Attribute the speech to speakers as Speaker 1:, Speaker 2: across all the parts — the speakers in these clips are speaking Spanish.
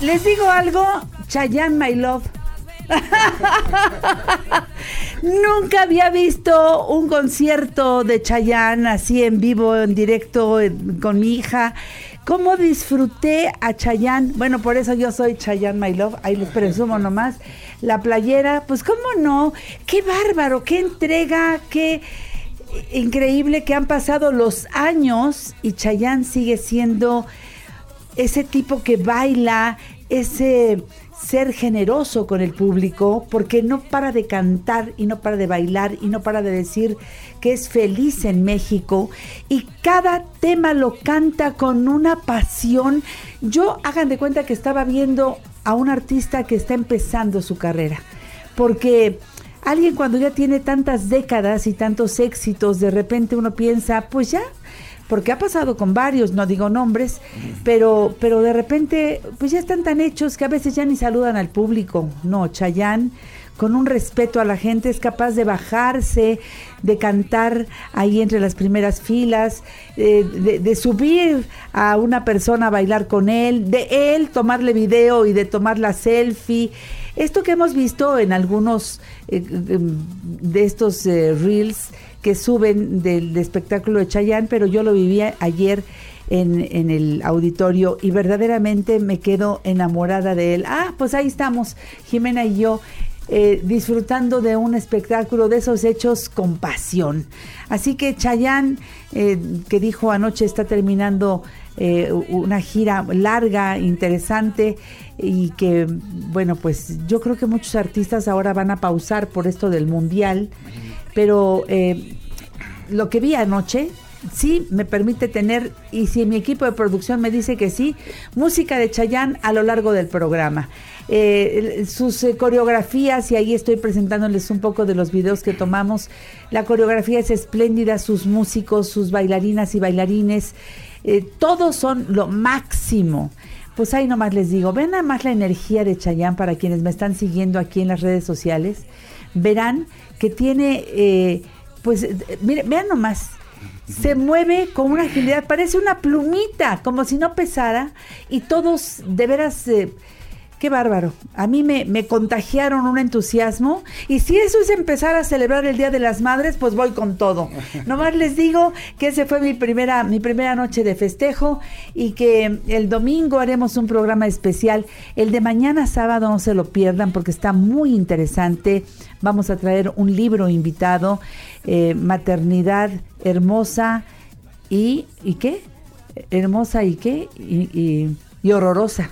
Speaker 1: Les digo algo, Chayanne, my love. Nunca había visto un concierto de Chayanne así en vivo, en directo, con mi hija. ¿Cómo disfruté a Chayanne? Bueno, por eso yo soy Chayanne, my love. Ahí les presumo nomás. La playera, pues cómo no. Qué bárbaro, qué entrega, qué increíble que han pasado los años y Chayanne sigue siendo ese tipo que baila, ese ser generoso con el público, porque no para de cantar y no para de bailar y no para de decir que es feliz en México y cada tema lo canta con una pasión. Yo, hagan de cuenta que estaba viendo a un artista que está empezando su carrera, porque alguien cuando ya tiene tantas décadas y tantos éxitos, de repente uno piensa, pues ya, porque ha pasado con varios, no digo nombres, pero de repente pues ya están tan hechos que a veces ya ni saludan al público. No, Chayanne, con un respeto a la gente, es capaz de bajarse, de cantar ahí entre las primeras filas, de subir a una persona a bailar con él, de él tomarle video y de tomar la selfie. Esto que hemos visto en algunos de estos reels que suben del espectáculo de Chayanne, pero yo lo viví ayer en el auditorio y verdaderamente me quedo enamorada de él. Pues ahí estamos, Jimena y yo, disfrutando de un espectáculo de esos hechos con pasión. Así que Chayanne, que dijo anoche, está terminando una gira larga, interesante, y que, bueno, pues yo creo que muchos artistas ahora van a pausar por esto del mundial, pero lo que vi anoche sí me permite tener, y si mi equipo de producción me dice que sí, música de Chayanne a lo largo del programa. Sus coreografías, y ahí estoy presentándoles un poco de los videos que tomamos. La coreografía es espléndida, sus músicos, sus bailarinas y bailarines, todos son lo máximo. Pues ahí nomás les digo, ven nada más la energía de Chayanne para quienes me están siguiendo aquí en las redes sociales. Verán que tiene, miren, vean nomás, se mueve con una agilidad, parece una plumita, como si no pesara, y todos, de veras, qué bárbaro. A mí me contagiaron un entusiasmo, y si eso es empezar a celebrar el Día de las Madres, pues voy con todo. Nomás les digo que ese fue mi primera noche de festejo, y que el domingo haremos un programa especial. El de mañana sábado no se lo pierdan porque está muy interesante. Vamos a traer un libro invitado, Maternidad Hermosa y ¿qué? Hermosa y ¿qué? Y horrorosa.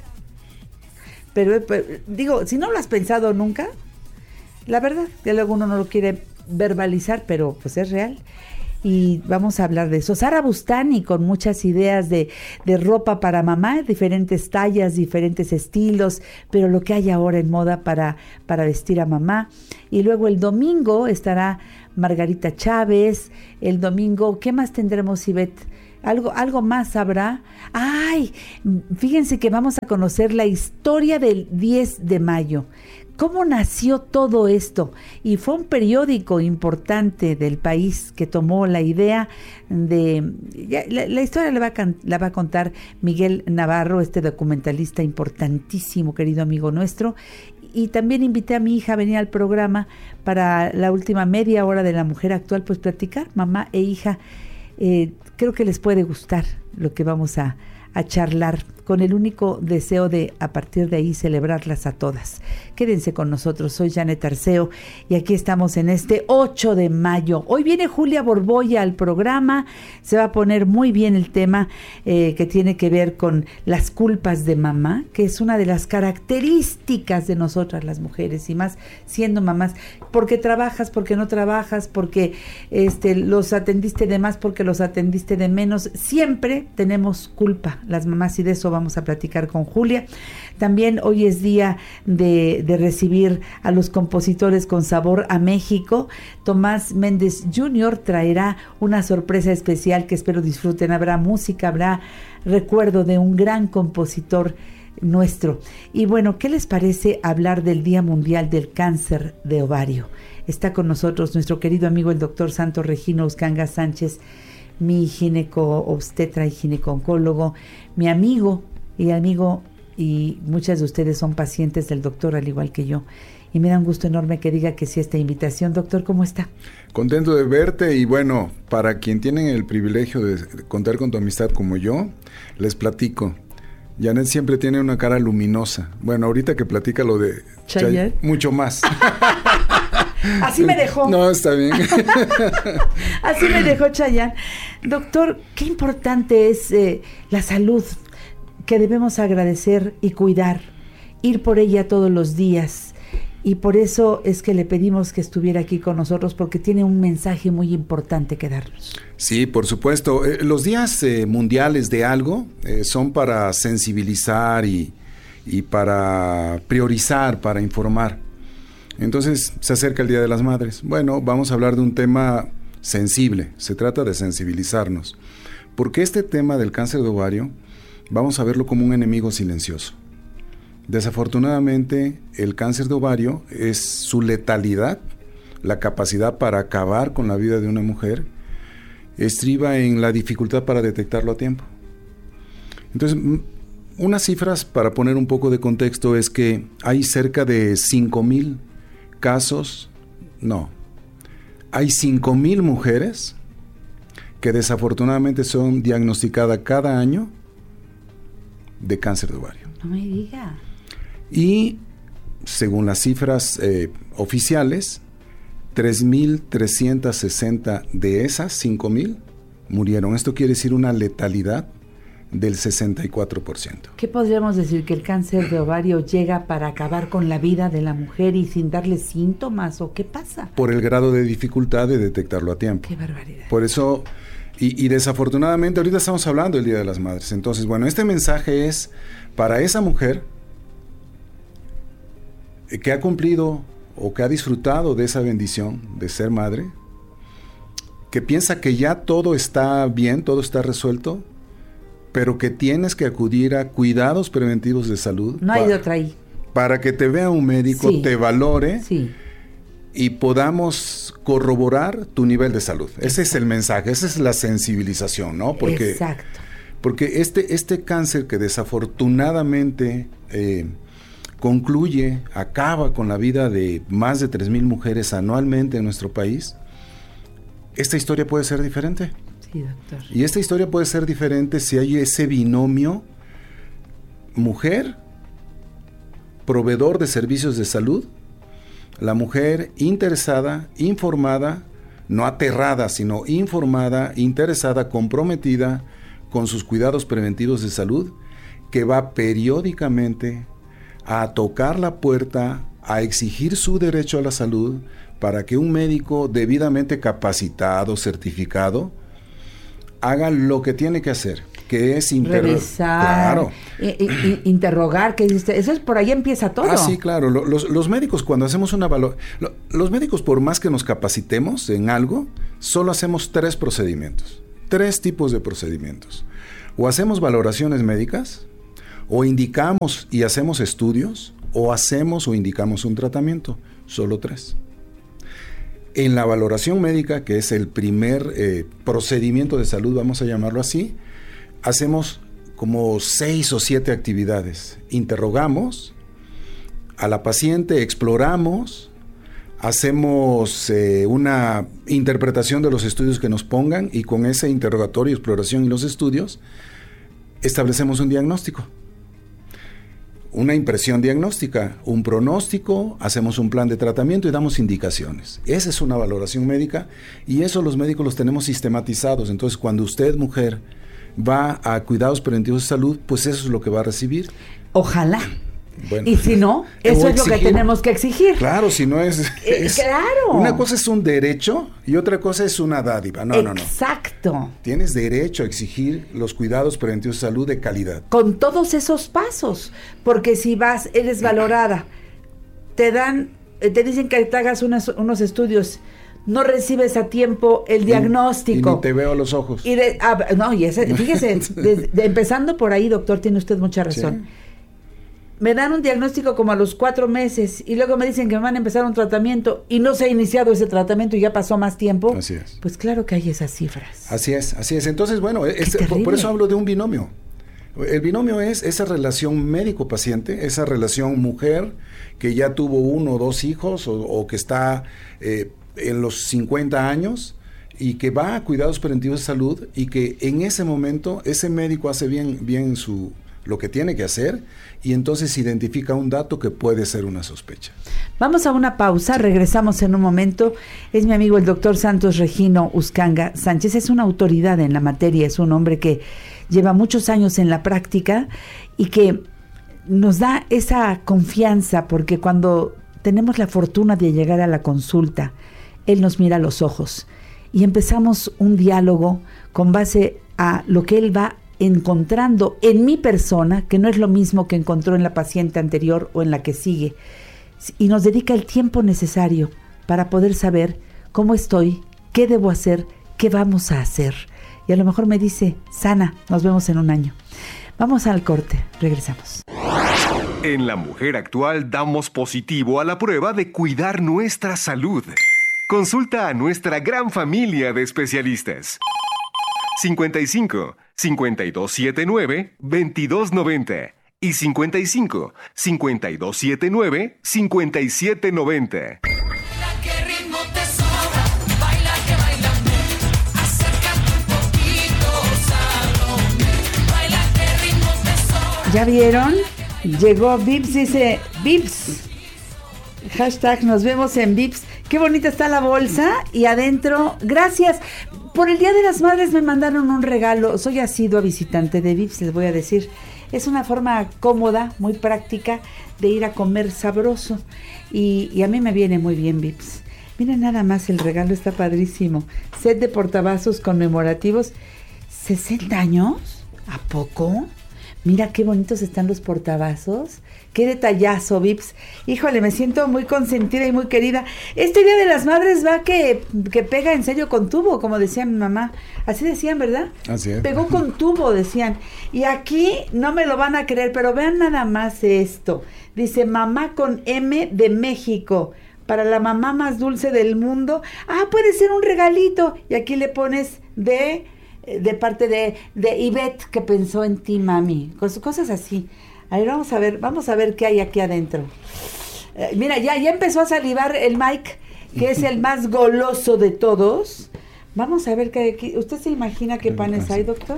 Speaker 1: Pero digo, si no lo has pensado nunca, la verdad, que luego uno no lo quiere verbalizar, pero pues es real. Y vamos a hablar de eso. Sara Bustani, con muchas ideas de ropa para mamá, diferentes tallas, diferentes estilos, pero lo que hay ahora en moda para vestir a mamá. Y luego el domingo estará Margarita Chávez. El domingo, ¿qué más tendremos, Ivette? Algo más habrá. ¡Ay! Fíjense que vamos a conocer la historia del 10 de mayo. ¿Cómo nació todo esto? Y fue un periódico importante del país que tomó la idea de... La historia la va a contar Miguel Navarro, este documentalista importantísimo, querido amigo nuestro. Y también invité a mi hija a venir al programa para la última media hora de La Mujer Actual, pues platicar, mamá e hija. Creo que les puede gustar lo que vamos a charlar, con el único deseo de, a partir de ahí, celebrarlas a todas. Quédense con nosotros, soy Janet Arceo y aquí estamos en este 8 de mayo. Hoy viene Julia Borbolla al programa, se va a poner muy bien el tema que tiene que ver con las culpas de mamá, que es una de las características de nosotras las mujeres, y más siendo mamás, porque trabajas, porque no trabajas, porque los atendiste de más, porque los atendiste de menos. Siempre tenemos culpa las mamás, y de eso vamos a platicar con Julia. También hoy es día de recibir a los compositores con sabor a México. Tomás Méndez Jr. traerá una sorpresa especial que espero disfruten. Habrá música, habrá recuerdo de un gran compositor nuestro. Y bueno, ¿qué les parece hablar del Día Mundial del Cáncer de Ovario? Está con nosotros nuestro querido amigo el doctor Santo Regino Uscanga Sánchez, mi gineco obstetra y gineco-oncólogo, mi amigo y muchas de ustedes son pacientes del doctor al igual que yo. Y me da un gusto enorme que diga que sí a esta invitación. Doctor, ¿cómo está?
Speaker 2: Contento de verte y bueno, para quien tienen el privilegio de contar con tu amistad como yo, les platico. Janet siempre tiene una cara luminosa. Bueno, ahorita que platica lo de
Speaker 1: Chayanne,
Speaker 2: mucho más.
Speaker 1: Así me dejó.
Speaker 2: No, está bien.
Speaker 1: Así me dejó Chayanne. Doctor, qué importante es la salud que debemos agradecer y cuidar, ir por ella todos los días. Y por eso es que le pedimos que estuviera aquí con nosotros, porque tiene un mensaje muy importante que darnos.
Speaker 2: Sí, por supuesto. Los días mundiales de algo son para sensibilizar y para priorizar, para informar. Entonces se acerca el Día de las Madres. Bueno, vamos a hablar de un tema sensible. Se trata de sensibilizarnos. Porque este tema del cáncer de ovario, vamos a verlo como un enemigo silencioso. Desafortunadamente, el cáncer de ovario es su letalidad, la capacidad para acabar con la vida de una mujer, estriba en la dificultad para detectarlo a tiempo. Entonces, unas cifras para poner un poco de contexto es que hay cerca de 5,000 casos, hay 5,000 mujeres que desafortunadamente son diagnosticadas cada año de cáncer de ovario.
Speaker 1: No me diga.
Speaker 2: Y según las cifras oficiales, 3,360 de esas 5,000 murieron. Esto quiere decir una letalidad del 64%.
Speaker 1: ¿Qué podríamos decir? ¿Que el cáncer de ovario llega para acabar con la vida de la mujer y sin darle síntomas? ¿O qué pasa?
Speaker 2: Por el grado de dificultad de detectarlo a tiempo.
Speaker 1: ¡Qué barbaridad!
Speaker 2: Por eso, y desafortunadamente, ahorita estamos hablando del Día de las Madres. Entonces, bueno, este mensaje es para esa mujer que ha cumplido o que ha disfrutado de esa bendición de ser madre, que piensa que ya todo está bien, todo está resuelto, pero que tienes que acudir a cuidados preventivos de salud.
Speaker 1: No hay de otra ahí.
Speaker 2: Para que te vea un médico, sí, te valore,
Speaker 1: sí,
Speaker 2: y podamos corroborar tu nivel de salud. Ese es el mensaje, esa es la sensibilización, ¿no?
Speaker 1: Exacto.
Speaker 2: Porque este cáncer que desafortunadamente concluye, acaba con la vida de más de 3,000 mujeres anualmente en nuestro país, esta historia puede ser diferente.
Speaker 1: Sí, doctor.
Speaker 2: Y esta historia puede ser diferente si hay ese binomio mujer, proveedor de servicios de salud, la mujer interesada, informada, no aterrada, sino informada, interesada, comprometida con sus cuidados preventivos de salud, que va periódicamente a tocar la puerta, a exigir su derecho a la salud, para que un médico debidamente capacitado, certificado, haga lo que tiene que hacer, que es
Speaker 1: revisar, claro, interrogar, que eso es, por ahí empieza todo.
Speaker 2: Ah, sí, claro. Los médicos, cuando hacemos una los médicos, por más que nos capacitemos en algo, solo hacemos 3 procedimientos, 3 tipos de procedimientos. O hacemos valoraciones médicas, o indicamos y hacemos estudios, o hacemos o indicamos un tratamiento. Solo 3. En la valoración médica, que es el primer procedimiento de salud, vamos a llamarlo así, hacemos como 6 o 7 actividades. Interrogamos a la paciente, exploramos, hacemos una interpretación de los estudios que nos pongan, y con ese interrogatorio, exploración y los estudios, establecemos un diagnóstico. Una impresión diagnóstica, un pronóstico, hacemos un plan de tratamiento y damos indicaciones. Esa es una valoración médica, y eso los médicos los tenemos sistematizados. Entonces, cuando usted, mujer, va a cuidados preventivos de salud, pues eso es lo que va a recibir.
Speaker 1: Ojalá. Bueno, y si no, eso es lo que tenemos que exigir.
Speaker 2: Claro, si no es...
Speaker 1: claro.
Speaker 2: Una cosa es un derecho y otra cosa es una dádiva. No.
Speaker 1: Exacto.
Speaker 2: Tienes derecho a exigir los cuidados preventivos de salud de calidad.
Speaker 1: Con todos esos pasos. Porque si vas, eres valorada, te dicen que te hagas unos estudios, no recibes a tiempo el diagnóstico.
Speaker 2: Y ni te veo a los ojos.
Speaker 1: Fíjese, empezando por ahí, doctor, tiene usted mucha razón. Sí. Me dan un diagnóstico como a los 4 meses y luego me dicen que me van a empezar un tratamiento y no se ha iniciado ese tratamiento y ya pasó más tiempo.
Speaker 2: Así es.
Speaker 1: Pues claro que hay esas cifras.
Speaker 2: Así es. Entonces, bueno, por eso hablo de un binomio. El binomio es esa relación médico-paciente, esa relación mujer que ya tuvo 1 o 2 hijos o que está en los 50 años y que va a cuidados preventivos de salud y que en ese momento ese médico hace bien lo que tiene que hacer y entonces identifica un dato que puede ser una sospecha.
Speaker 1: Vamos a una pausa, regresamos en un momento. Es mi amigo el doctor Santos Regino Uscanga Sánchez, es una autoridad en la materia, es un hombre que lleva muchos años en la práctica y que nos da esa confianza porque cuando tenemos la fortuna de llegar a la consulta, él nos mira a los ojos y empezamos un diálogo con base a lo que él va encontrando en mi persona, que no es lo mismo que encontró en la paciente anterior o en la que sigue, y nos dedica el tiempo necesario para poder saber cómo estoy, qué debo hacer, qué vamos a hacer. Y a lo mejor me dice, sana, nos vemos en un año. Vamos al corte, regresamos.
Speaker 3: En La Mujer Actual damos positivo a la prueba de cuidar nuestra salud. Consulta a nuestra gran familia de especialistas. 55 5279 2290 y 55 5279 5790.
Speaker 1: ¿Ya vieron? Llegó Vips, dice Vips. Hashtag nos vemos en Vips. Qué bonita está la bolsa y adentro, gracias. Por el Día de las Madres me mandaron un regalo. Soy asidua visitante de Vips, les voy a decir. Es una forma cómoda, muy práctica de ir a comer sabroso. Y a mí me viene muy bien Vips. Miren nada más, el regalo está padrísimo. Set de portavasos conmemorativos. ¿60 años? ¿A poco? Mira qué bonitos están los portavasos. Qué detallazo, Vips. Híjole, me siento muy consentida y muy querida. Este Día de las Madres va que pega en serio con tubo, como decía mi mamá. Así decían, ¿verdad?
Speaker 2: Así es.
Speaker 1: Pegó con tubo, decían. Y aquí no me lo van a creer, pero vean nada más esto. Dice, mamá con M de México. Para la mamá más dulce del mundo. Ah, puede ser un regalito. Y aquí le pones de parte de Ivette, que pensó en ti, mami. Cosas así. A ver, vamos a ver qué hay aquí adentro. Mira, ya empezó a salivar el Mike, que es el más goloso de todos. Vamos a ver qué hay aquí. ¿Usted se imagina qué panes hay, doctor?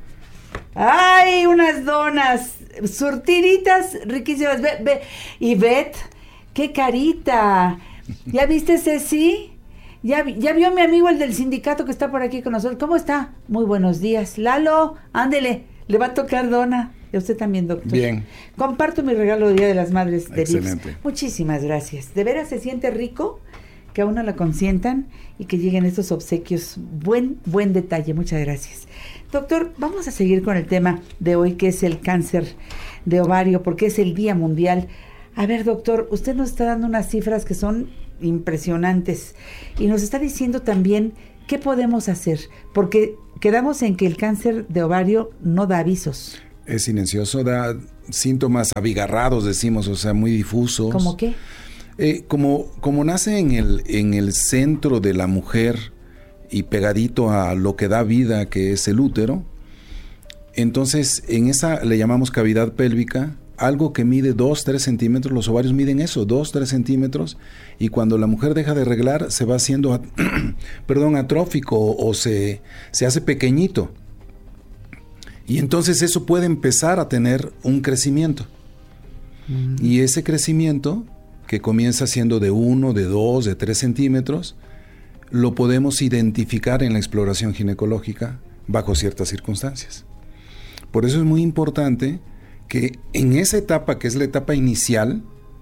Speaker 1: ¡Ay, unas donas! Surtiditas riquísimas. Ve, Ivette, ¡qué carita! ¿Ya viste, Ceci? ¿Ya vio mi amigo el del sindicato que está por aquí con nosotros? ¿Cómo está? Muy buenos días. Lalo, ándele, le va a tocar dona. Y a usted también, doctor.
Speaker 2: Bien.
Speaker 1: Comparto mi regalo de Día de las Madres de
Speaker 2: Excelente.
Speaker 1: Vips. Muchísimas gracias. De veras se siente rico que a uno la consientan y que lleguen estos obsequios. Buen detalle. Muchas gracias. Doctor, vamos a seguir con el tema de hoy, que es el cáncer de ovario, porque es el Día Mundial. A ver, doctor, usted nos está dando unas cifras que son impresionantes y nos está diciendo también qué podemos hacer, porque quedamos en que el cáncer de ovario no da avisos.
Speaker 2: Es silencioso, da síntomas abigarrados, decimos, o sea, muy difusos.
Speaker 1: ¿Cómo qué?
Speaker 2: Como nace en el centro de la mujer y pegadito a lo que da vida, que es el útero, entonces en esa le llamamos cavidad pélvica, algo que mide 2-3 centímetros, los ovarios miden eso, 2-3 centímetros, y cuando la mujer deja de reglar se va haciendo atrófico o se hace pequeñito. Y entonces eso puede empezar a tener un crecimiento. Y ese crecimiento, que comienza siendo de 1, de 2, de 3 centímetros, lo podemos identificar en la exploración ginecológica bajo ciertas circunstancias. Por eso es muy importante que en esa etapa, que es la etapa inicial,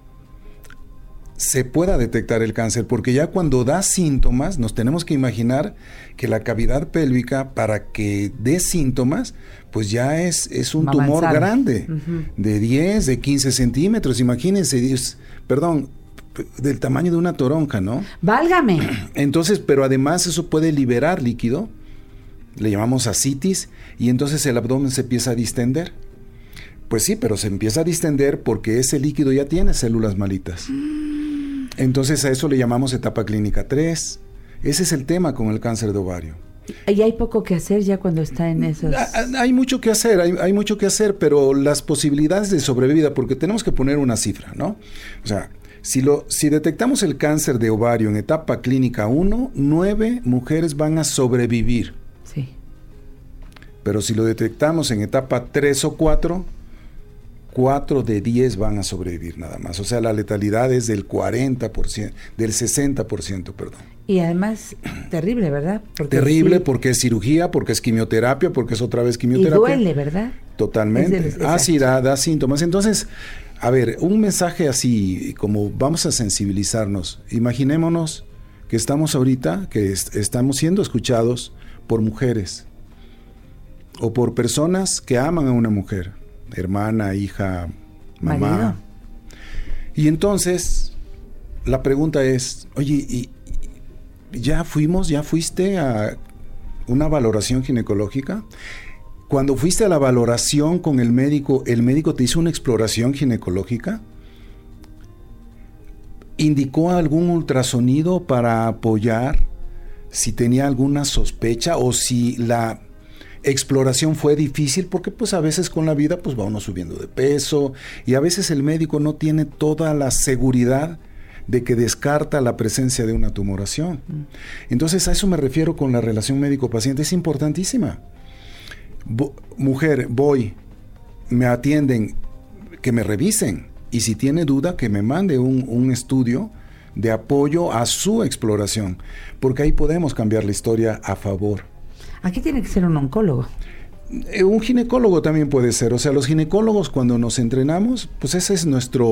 Speaker 2: se pueda detectar el cáncer, porque ya cuando da síntomas, nos tenemos que imaginar que la cavidad pélvica, para que dé síntomas, pues ya es un tumor grande, de 10, de 15 centímetros, imagínense, del tamaño de una toronja, ¿no?
Speaker 1: ¡Válgame!
Speaker 2: Entonces, pero además eso puede liberar líquido, le llamamos ascitis, y entonces el abdomen se empieza a distender. Pues sí, pero se empieza a distender porque ese líquido ya tiene células malitas. Entonces a eso le llamamos etapa clínica 3. Ese es el tema con el cáncer de ovario.
Speaker 1: Y hay poco que hacer ya cuando está en esos...
Speaker 2: Hay mucho que hacer, hay mucho que hacer, pero las posibilidades de sobrevida, porque tenemos que poner una cifra, ¿no? O sea, si detectamos el cáncer de ovario en etapa clínica 1, 9 mujeres van a sobrevivir.
Speaker 1: Sí.
Speaker 2: Pero si lo detectamos en etapa 3 o 4, 4 de 10 van a sobrevivir nada más. O sea, la letalidad es del 40%, del 60%, perdón.
Speaker 1: Y además, terrible, ¿verdad?
Speaker 2: Porque terrible, sí, porque es cirugía, porque es quimioterapia, porque es otra vez quimioterapia.
Speaker 1: Y duele, ¿verdad?
Speaker 2: Totalmente. Sí, da síntomas. Entonces, a ver, un mensaje así, como vamos a sensibilizarnos. Imaginémonos que estamos ahorita, que estamos siendo escuchados por mujeres o por personas que aman a una mujer, hermana, hija, mamá. Marido. Y entonces, la pregunta es, oye, ¿y ya fuiste a una valoración ginecológica? Cuando fuiste a la valoración con el médico te hizo una exploración ginecológica, indicó algún ultrasonido para apoyar si tenía alguna sospecha o si la exploración fue difícil, porque pues a veces con la vida pues va uno subiendo de peso y a veces el médico no tiene toda la seguridad de que descarta la presencia de una tumoración. Entonces a eso me refiero con la relación médico-paciente, es importantísima. Mujer, voy, me atienden, que me revisen, y si tiene duda que me mande un estudio de apoyo a su exploración, porque ahí podemos cambiar la historia a favor.
Speaker 1: Aquí tiene que ser un oncólogo.
Speaker 2: Un ginecólogo también puede ser, o sea, los ginecólogos cuando nos entrenamos, pues ese es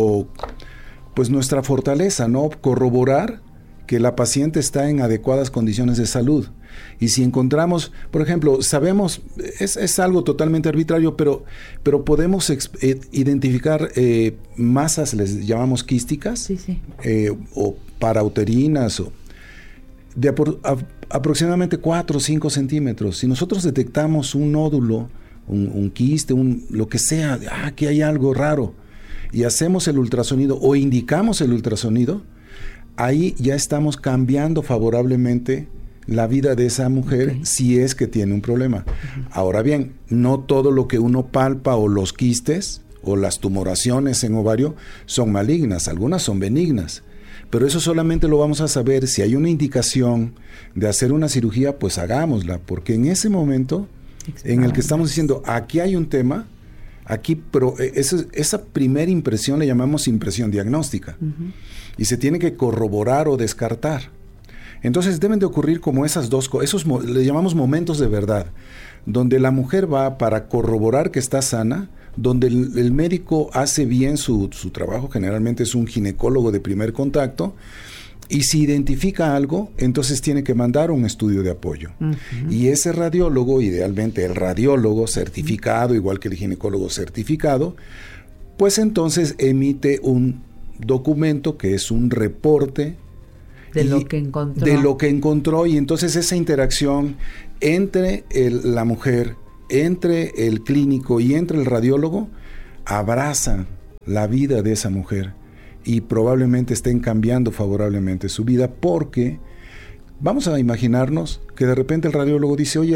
Speaker 2: nuestra fortaleza, ¿no? Corroborar que la paciente está en adecuadas condiciones de salud. Y si encontramos, por ejemplo, sabemos, es algo totalmente arbitrario, pero podemos identificar masas, les llamamos quísticas,
Speaker 1: sí.
Speaker 2: O parauterinas, o de aproximadamente 4 o 5 centímetros. Si nosotros detectamos un nódulo, un quiste, lo que sea, aquí hay algo raro, y hacemos el ultrasonido o indicamos el ultrasonido, ahí ya estamos cambiando favorablemente la vida de esa mujer, okay, si es que tiene un problema. Uh-huh. Ahora bien, no todo lo que uno palpa o los quistes o las tumoraciones en ovario son malignas, algunas son benignas, pero eso solamente lo vamos a saber si hay una indicación de hacer una cirugía, pues hagámosla, porque en ese momento en el que estamos diciendo, aquí hay un tema, aquí, pero esa primera impresión le llamamos impresión diagnóstica, uh-huh, y se tiene que corroborar o descartar. Entonces deben de ocurrir como esas dos cosas, esos le llamamos momentos de verdad, donde la mujer va para corroborar que está sana, donde el médico hace bien su trabajo, generalmente es un ginecólogo de primer contacto, y si identifica algo, entonces tiene que mandar un estudio de apoyo. Uh-huh. Y ese radiólogo, idealmente el radiólogo certificado, igual que el ginecólogo certificado, pues entonces emite un documento que es un reporte
Speaker 1: de lo que encontró,
Speaker 2: y entonces esa interacción entre la mujer, entre el clínico y entre el radiólogo abraza la vida de esa mujer y probablemente estén cambiando favorablemente su vida, porque vamos a imaginarnos que de repente el radiólogo dice, oye,